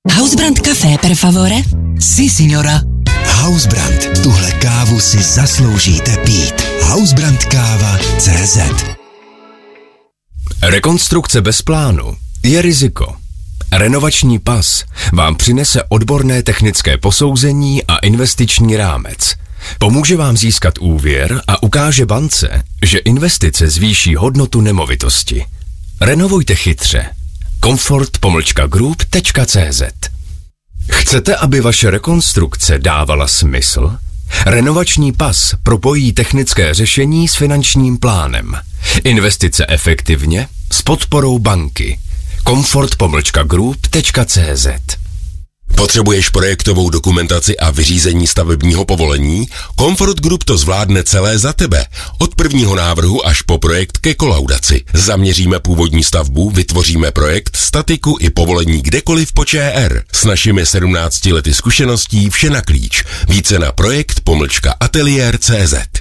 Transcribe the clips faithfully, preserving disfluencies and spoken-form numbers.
Housebrand Café, per favore? Si, signora. Housebrand, tuhle kávu si zasloužíte pít. Housebrand-káva tečka cé zet. Rekonstrukce bez plánu je riziko. Renovační pas vám přinese odborné technické posouzení a investiční rámec. Pomůže vám získat úvěr a ukáže bance, že investice zvýší hodnotu nemovitosti. Renovujte chytře. Comfort pomlčka group tečka cé zet. Chcete, aby vaše rekonstrukce dávala smysl? Renovační pas propojí technické řešení s finančním plánem. Investice efektivně s podporou banky. Comfort pomlčka group tečka cé zet. Potřebuješ projektovou dokumentaci a vyřízení stavebního povolení? Comfort Group to zvládne celé za tebe. Od prvního návrhu až po projekt ke kolaudaci. Zaměříme původní stavbu, vytvoříme projekt, statiku i povolení kdekoliv po ČR. S našimi sedmnácti lety zkušeností vše na klíč. Více na projekt pomlčka ateliér tečka cé zet.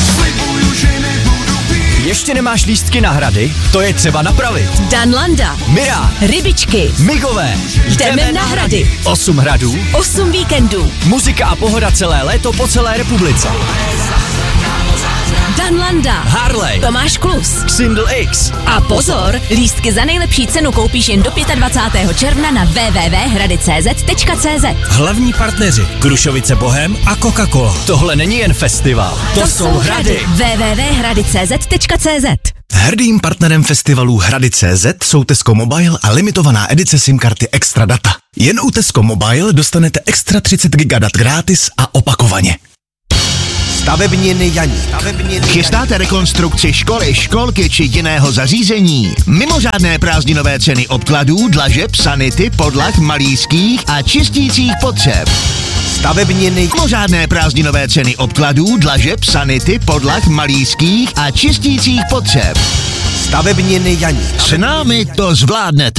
Ještě nemáš lístky na Hrady? To je třeba napravit. Danlanda, Mira, Rybičky, Migové. Jdeme na Hrady. Osm hradů, Osm víkendů. muzika a pohoda celé léto po celé republice. Danlanda, Harley, Tomáš Klus, Sindel X. A pozor, lístky za nejlepší cenu koupíš jen do dvacátého pátého června na w w w tečka hrady tečka cé zet tečka cé zet. Hlavní partneři Krušovice Bohem a Coca-Cola. Tohle není jen festival, to, to jsou Hrady. w w w tečka hrady tečka cé zet tečka cé zet. Hrdým partnerem festivalu Hrady tečka cé zet jsou Tesco Mobile a limitovaná edice SIM karty Extra Data. Jen u Tesco Mobile dostanete extra třicet giga dat gratis a opakovaně. Stavebniny Janík. Stavebniny Chystáte rekonstrukci školy, školky či jiného zařízení? Mimořádné prázdninové ceny obkladů, dlažeb, sanity, podlah, malířských a čistících potřeb. Stavebniny Mimořádné prázdninové ceny obkladů, dlažeb, sanity, podlah, malířských a čistících potřeb. Stavebniny Janík. S námi to zvládnete.